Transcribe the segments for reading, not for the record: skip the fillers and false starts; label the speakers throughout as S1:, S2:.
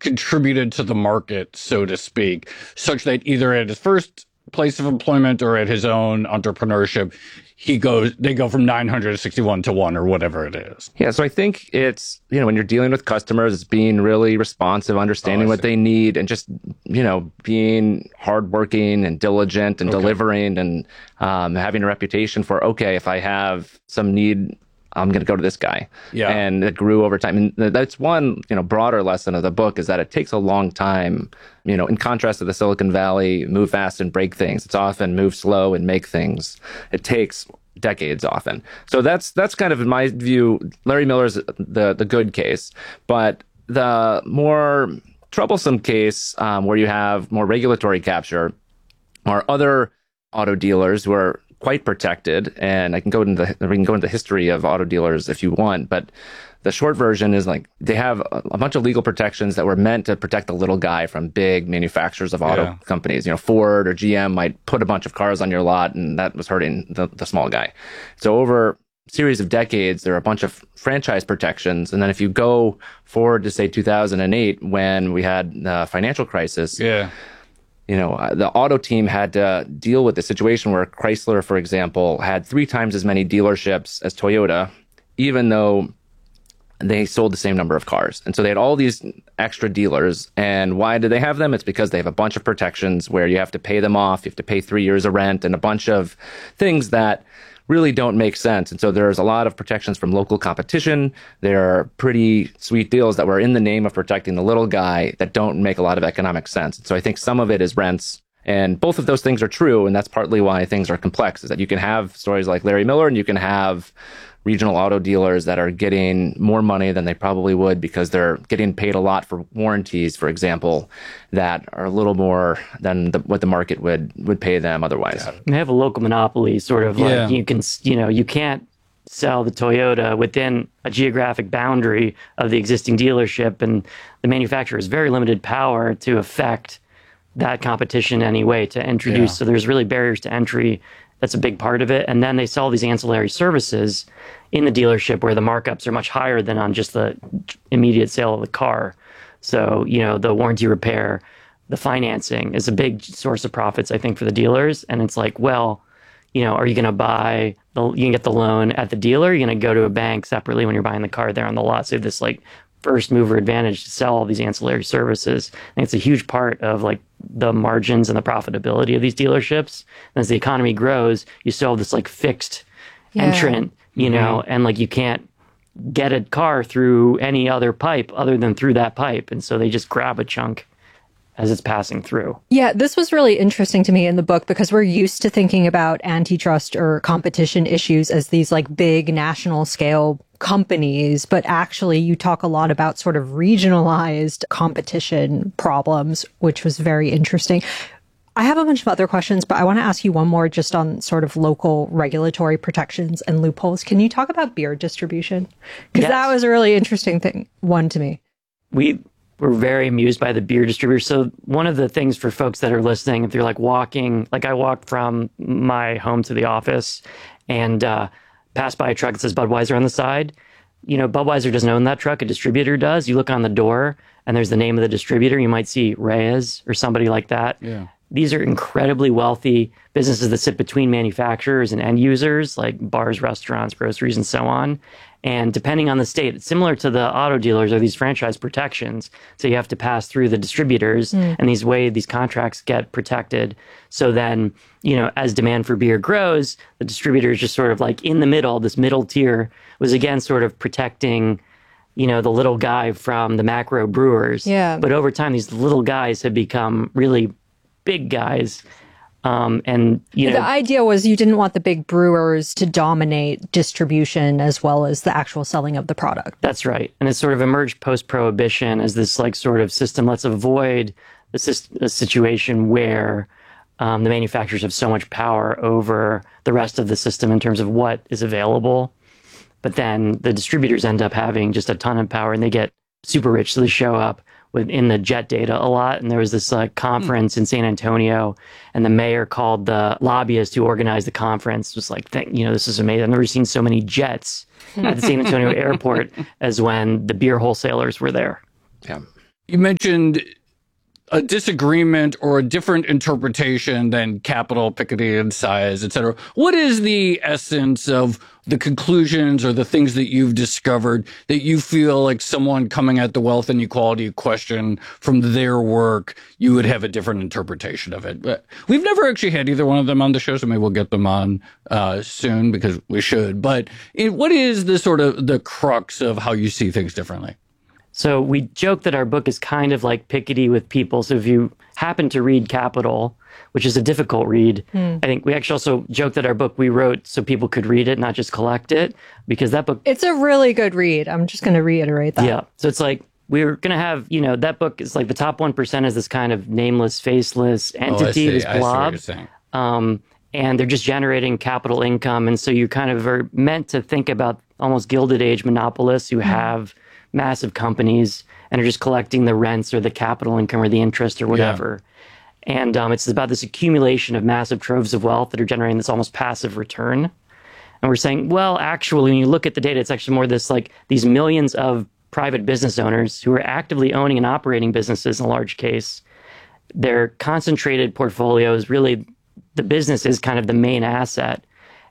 S1: contributed to the market, so to speak, such that either at his first place of employment or at his own entrepreneurship, they go from 961 to 1 or whatever it is.
S2: Yeah, so I think it's, when you're dealing with customers, it's being really responsive, understanding what they need, and just, being hardworking and diligent and delivering, and having a reputation for, okay, if I have some need, I'm going to go to this guy. Yeah. And it grew over time. And that's one, broader lesson of the book, is that it takes a long time, in contrast to the Silicon Valley, move fast and break things. It's often move slow and make things. It takes decades often. So that's kind of, in my view, Larry Miller's the good case. But the more troublesome case, where you have more regulatory capture, are other auto dealers who are quite protected, and we can go into the history of auto dealers if you want, but the short version is they have a bunch of legal protections that were meant to protect the little guy from big manufacturers of auto companies. Ford or GM might put a bunch of cars on your lot, and that was hurting the small guy. So over a series of decades, there are a bunch of franchise protections, and then if you go forward to say 2008, when we had the financial crisis, the auto team had to deal with the situation where Chrysler, for example, had 3 times as many dealerships as Toyota, even though they sold the same number of cars. And so they had all these extra dealers. And why do they have them? It's because they have a bunch of protections where you have to pay them off, you have to pay 3 years of rent, and a bunch of things that really don't make sense. And so there's a lot of protections from local competition. There are pretty sweet deals that were in the name of protecting the little guy that don't make a lot of economic sense. And so I think some of it is rents. And both of those things are true. And that's partly why things are complex, is that you can have stories like Larry Miller, and you can have regional auto dealers that are getting more money than they probably would because they're getting paid a lot for warranties, for example, that are a little more than what the market would pay them otherwise.
S3: They have a local monopoly, sort of like you can't sell the Toyota within a geographic boundary of the existing dealership, and the manufacturer has very limited power to affect that competition anyway, to introduce. So there's really barriers to entry. That's a big part of it. And then they sell these ancillary services in the dealership where the markups are much higher than on just the immediate sale of the car. So, the warranty repair, the financing is a big source of profits, I think, for the dealers. And it's like, well, are you going to you can get the loan at the dealer? You're going to go to a bank separately when you're buying the car there on the lot. So you have this first mover advantage to sell all these ancillary services. I think it's a huge part of the margins and the profitability of these dealerships. And as the economy grows, you still have this fixed entrant, and you can't get a car through any other pipe other than through that pipe. And so they just grab a chunk as it's passing through.
S4: Yeah, this was really interesting to me in the book because we're used to thinking about antitrust or competition issues as these big national scale companies, but actually you talk a lot about sort of regionalized competition problems, which was very interesting. I have a bunch of other questions, but I want to ask you one more just on sort of local regulatory protections and loopholes. Can you talk about beer distribution? Because that was a really interesting one to me.
S3: We're very amused by the beer distributor. So one of the things for folks that are listening, if you're walking, I walked from my home to the office and passed by a truck that says Budweiser on the side. Budweiser doesn't own that truck. A distributor does. You look on the door and there's the name of the distributor. You might see Reyes or somebody like that. Yeah. These are incredibly wealthy businesses that sit between manufacturers and end users, like bars, restaurants, groceries, and so on. And depending on the state, it's similar to the auto dealers or these franchise protections. So you have to pass through the distributors, and these contracts get protected. So then, as demand for beer grows, the distributor is just sort of in the middle. This middle tier was again sort of protecting, the little guy from the macro brewers. Yeah. But over time, these little guys have become really big guys. The idea was you didn't want the big brewers to dominate distribution as well as the actual selling of the product. That's right. And it sort of emerged post-prohibition as this sort of system. Let's avoid a situation where the manufacturers have so much power over the rest of the system in terms of what is available. But then the distributors end up having just a ton of power and they get super rich. So they show up within the jet data a lot. And there was this conference in San Antonio, and the mayor called the lobbyist who organized the conference, was this is amazing. I've never seen so many jets at the San Antonio airport as when the beer wholesalers were there.
S2: Yeah.
S1: You mentioned a disagreement or a different interpretation than capital, Piketty size, et cetera. What is the essence of the conclusions or the things that you've discovered that you feel like someone coming at the wealth inequality question from their work, you would have a different interpretation of it? But we've never actually had either one of them on the show, so maybe we'll get them on soon because we should. But what is the sort of the crux of how you see things differently?
S3: So we joke that our book is kind of like Piketty with people. So if you happen to read Capital, which is a difficult read, I think we actually also joke that our book we wrote so people could read it, not just collect it, because that book...
S4: It's a really good read. I'm just going to reiterate that.
S3: Yeah. So it's like, we're going to have, that book is like the top 1% is this kind of nameless, faceless entity, this blob. And they're just generating capital income. And so you kind of are meant to think about almost Gilded Age monopolists who have massive companies and are just collecting the rents or the capital income or the interest or whatever. Yeah. And it's about this accumulation of massive troves of wealth that are generating this almost passive return. And we're saying, well, actually, when you look at the data, it's actually more this like these millions of private business owners who are actively owning and operating businesses in a large case. Their concentrated portfolios, really, the business is kind of the main asset.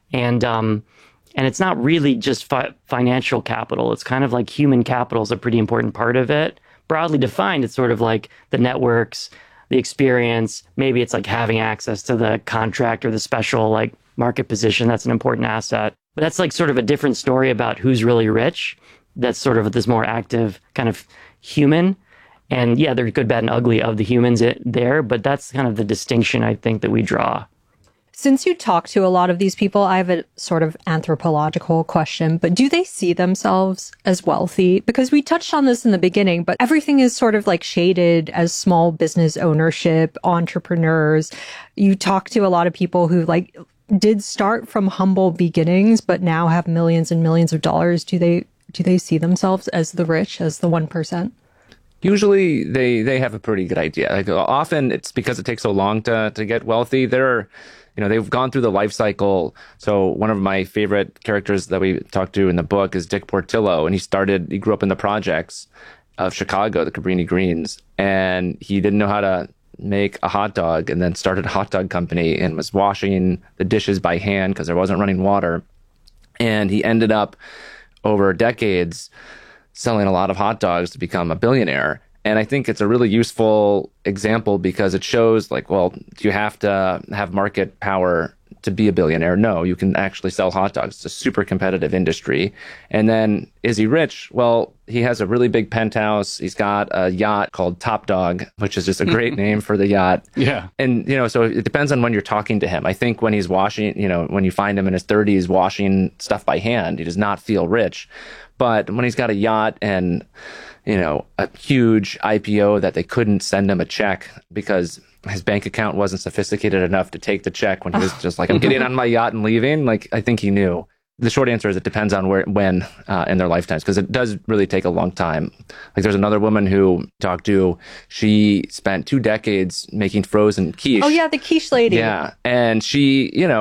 S3: And it's not really just financial capital. It's kind of like human capital is a pretty important part of it. Broadly defined, it's sort of like the networks, the experience. Maybe it's like having access to the contract or the special like market position. That's an important asset. But that's like sort of a different story about who's really rich. That's sort of this more active kind of human. And yeah, there's good, bad, and ugly of the humans there. But that's kind of the distinction I think that we draw.
S4: Since you talk to a lot of these people, I have a sort of anthropological question, but do they see themselves as wealthy? Because we touched on this in the beginning, but everything is sort of like shaded as small business ownership, entrepreneurs. You talk to a lot of people who like did start from humble beginnings, but now have millions and millions of dollars. Do they see themselves as the rich, as the 1%?
S2: Usually they have a pretty good idea. Like often it's because it takes so long to get wealthy. They've gone through the life cycle. So one of my favorite characters that we talked to in the book is Dick Portillo. And he grew up in the projects of Chicago, the Cabrini Greens. And he didn't know how to make a hot dog and then started a hot dog company and was washing the dishes by hand because there wasn't running water. And he ended up over decades selling a lot of hot dogs to become a billionaire. And I think it's a really useful example because it shows like, well, do you have to have market power to be a billionaire? No, you can actually sell hot dogs. It's a super competitive industry. And then is he rich? Well, he has a really big penthouse. He's got a yacht called Top Dog, which is just a great name for the yacht.
S1: Yeah.
S2: And, so it depends on when you're talking to him. I think when he's washing, when you find him in his 30s washing stuff by hand, he does not feel rich. But when he's got a yacht and, a huge IPO that they couldn't send him a check because his bank account wasn't sophisticated enough to take the check when he was just like, I'm getting on my yacht and leaving. Like, I think he knew. The short answer is it depends on when in their lifetimes, because it does really take a long time. Like there's another woman who talked to, she spent 2 decades making frozen quiche.
S4: Oh yeah, the quiche lady.
S2: Yeah. And she,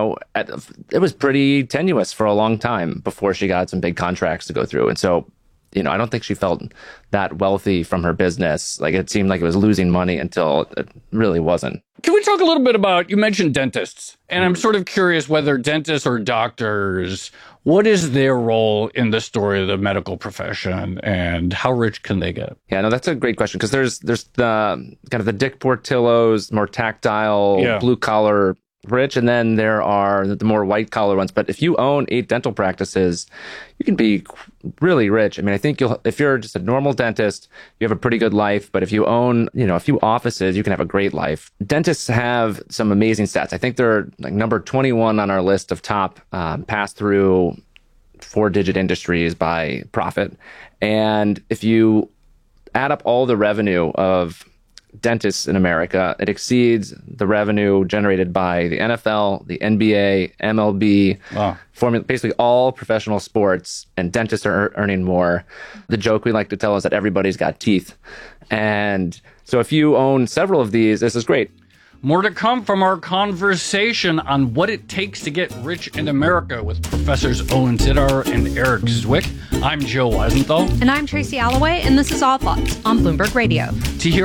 S2: it was pretty tenuous for a long time before she got some big contracts to go through. And so, I don't think she felt that wealthy from her business. Like it seemed like it was losing money until it really wasn't.
S1: Can we talk a little bit about, you mentioned dentists, and I'm sort of curious whether dentists or doctors, what is their role in the story of the medical profession and how rich can they get?
S2: Yeah, no, that's a great question because there's the kind of the Dick Portillos, more tactile, blue collar rich, and then there are the more white collar ones. But if you own 8 dental practices, you can be really rich. I mean, I think if you're just a normal dentist, you have a pretty good life. But if you own, a few offices, you can have a great life. Dentists have some amazing stats. I think they're like number 21 on our list of top pass-through 4-digit industries by profit. And if you add up all the revenue of dentists in America, it exceeds the revenue generated by the NFL, the NBA, MLB, basically all professional sports, and dentists are earning more. The joke we like to tell is that everybody's got teeth. And so if you own several of these, this is great.
S1: More to come from our conversation on what it takes to get rich in America with Professors Owen Zidar and Eric Zwick. I'm Joe Weisenthal.
S4: And I'm Tracy Alloway, and this is All Thoughts on Bloomberg Radio.
S1: To hear